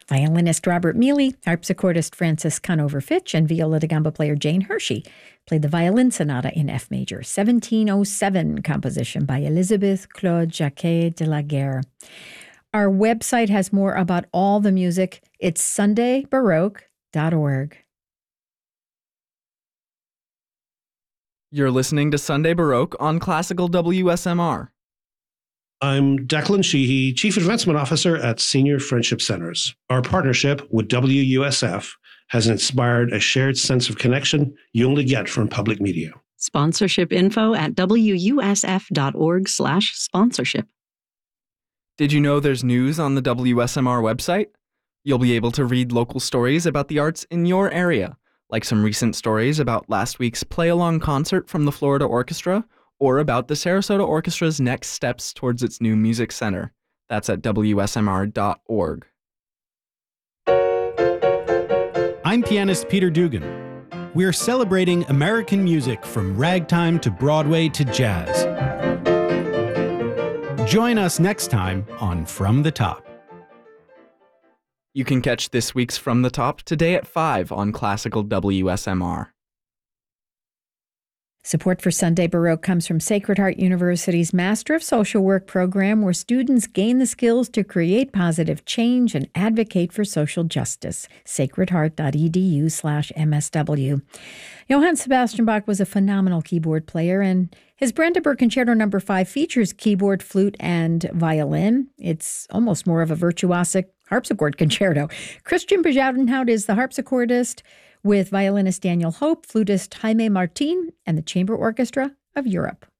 Violinist Robert Mealy, harpsichordist Francis Conover-Fitch, and viola da gamba player Jane Hershey played the Violin Sonata in F major, 1707 composition by Elizabeth Claude Jacquet de la Guerre. Our website has more about all the music. It's sundaybaroque.org. You're listening to Sunday Baroque on Classical WSMR. I'm Declan Sheehy, Chief Advancement Officer at Senior Friendship Centers. Our partnership with WUSF has inspired a shared sense of connection you only get from public media. Sponsorship info at wusf.org/sponsorship. Did you know there's news on the WSMR website? You'll be able to read local stories about the arts in your area, like some recent stories about last week's play-along concert from the Florida Orchestra, or about the Sarasota Orchestra's next steps towards its new music center. That's at WSMR.org. I'm pianist Peter Dugan. We're celebrating American music from ragtime to Broadway to jazz. Join us next time on From the Top. You can catch this week's From the Top today at 5 on Classical WSMR. Support for Sunday Baroque comes from Sacred Heart University's Master of Social Work program, where students gain the skills to create positive change and advocate for social justice. sacredheart.edu/MSW. Johann Sebastian Bach was a phenomenal keyboard player, and his Brandenburg Concerto No. 5 features keyboard, flute, and violin. It's almost more of a virtuosic harpsichord concerto. Christian Bezuidenhout is the harpsichordist, with violinist Daniel Hope, flutist Jaime Martin, and the Chamber Orchestra of Europe.